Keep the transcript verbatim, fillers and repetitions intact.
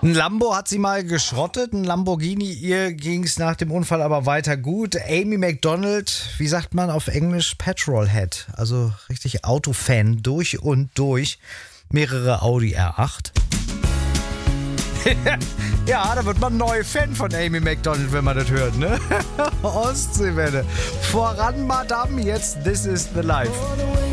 Ein Lambo hat sie mal geschrottet, ein Lamborghini, ihr ging es nach dem Unfall aber weiter gut. Amy Macdonald, wie sagt man auf Englisch, Petrolhead, also richtig Autofan durch und durch, mehrere Audi R acht. Ja, da wird man neu Fan von Amy Macdonald, wenn man das hört, ne? Ostseewelle. Voran, Madame, jetzt This is the Life.